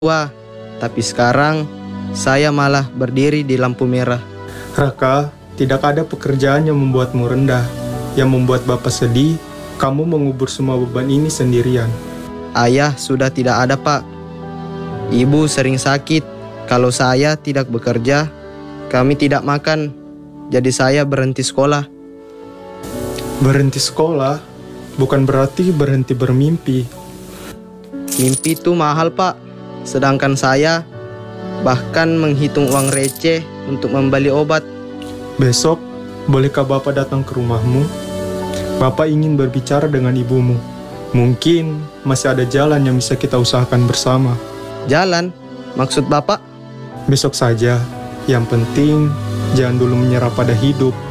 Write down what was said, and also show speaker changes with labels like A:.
A: tua, tapi sekarang saya malah berdiri di lampu merah.
B: Raka, tidak ada pekerjaan yang membuatmu rendah. Yang membuat Bapak sedih, kamu mengubur semua beban ini sendirian.
A: Ayah sudah tidak ada, Pak. Ibu sering sakit. Kalau saya tidak bekerja, kami tidak makan. Jadi saya berhenti sekolah.
B: Berhenti sekolah bukan berarti berhenti bermimpi.
A: Mimpi itu mahal, Pak. Sedangkan saya bahkan menghitung uang receh untuk membeli obat.
B: Besok, bolehkah Bapak datang ke rumahmu? Bapak ingin berbicara dengan ibumu. Mungkin masih ada jalan yang bisa kita usahakan bersama.
A: Jalan? Maksud Bapak?
B: Besok saja. Yang penting, jangan dulu menyerah pada hidup.